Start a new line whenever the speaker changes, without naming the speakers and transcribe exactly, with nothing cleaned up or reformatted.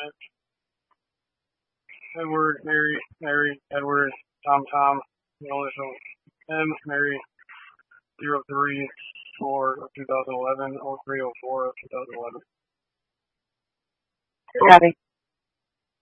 Edward, Mary, Mary, Edward, Tom, Tom, Melissa, M, Mary, zero three four of two thousand eleven, oh three oh four of two thousand eleven.
Ready.